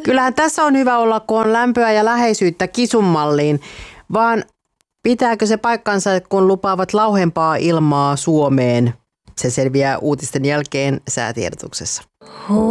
Kyllähän tässä on hyvä olla, kun on lämpöä ja läheisyyttä Kisun malliin, vaan pitääkö se paikkansa, kun lupaavat lauhempaa ilmaa Suomeen? Se selviää uutisten jälkeen säätiedotuksessa.